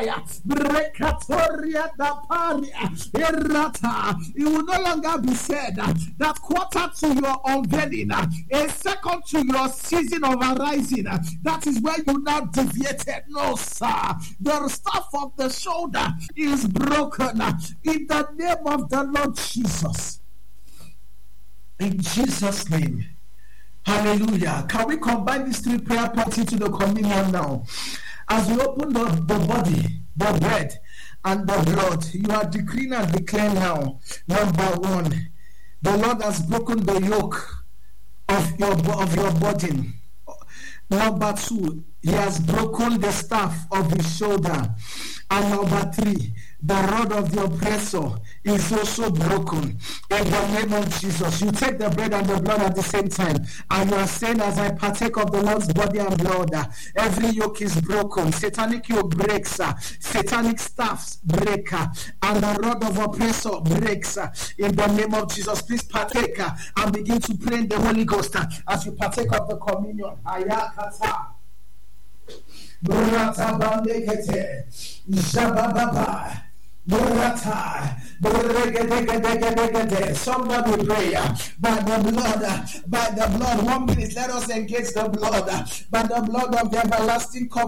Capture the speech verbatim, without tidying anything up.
fire. Brekatoria da paria. Erata. It will no longer be said that quarter to your unveiling, a second to your season of arising, that is where you now deviated. No, sir. The staff of the shoulder is broken in the name of the Lord Jesus. In Jesus' name. Hallelujah. Can we combine these three prayer points into the communion now? As we open the, the body, the bread, and the blood, you are decreeing and declaring now. Number one, the Lord has broken the yoke of your, of your burden. Number two, He has broken the staff of his shoulder. And number three, the rod of the oppressor is also broken. In the name of Jesus, you take the bread and the blood at the same time, and you are saying, as I partake of the Lord's body and blood, uh, every yoke is broken. Satanic yoke breaks, uh, satanic staffs break, uh, and the rod of oppressor breaks. Uh, in the name of Jesus, please partake uh, and begin to pray in the Holy Ghost uh, as you partake of the communion. Ayakata. Burata bandekete, jabababa, burata, burregedegedegedegede. Somebody pray by the blood, by the blood. One minute, let us engage the blood, by the blood of the everlasting covenant.